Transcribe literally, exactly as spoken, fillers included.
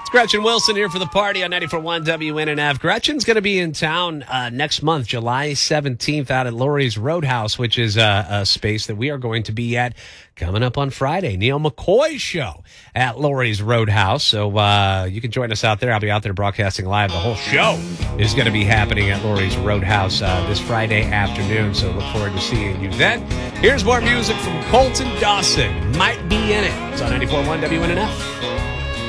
Gretchen Wilson here for the party on ninety-four point one W N N F. Gretchen's going to be in town uh, next month, July seventeenth, out at Laurie's Roadhouse, which is uh, a space that we are going to be at coming up on Friday. Neil McCoy's show at Laurie's Roadhouse. So uh, you can join us out there. I'll be out there broadcasting live. The whole show is going to be happening at Laurie's Roadhouse uh, this Friday afternoon. So look forward to seeing you then. Here's more music from Colton Dawson. Might Be In It. It's on ninety-four point one W N N F.